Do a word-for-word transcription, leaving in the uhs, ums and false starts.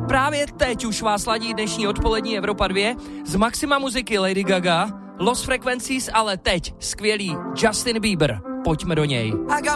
Právě teď už vás ladí dnešní odpolední Evropa dva z Maxima muziky Lady Gaga, Lost Frequencies, ale teď skvělý Justin Bieber. Pojďme do něj.